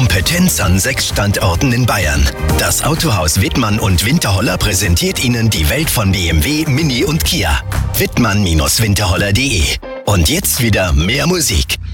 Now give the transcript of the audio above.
Kompetenz an 6 Standorten in Bayern. Das Autohaus Wittmann und Winterholler präsentiert Ihnen die Welt von BMW, Mini und Kia. Wittmann-Winterholler.de. Und jetzt wieder mehr Musik.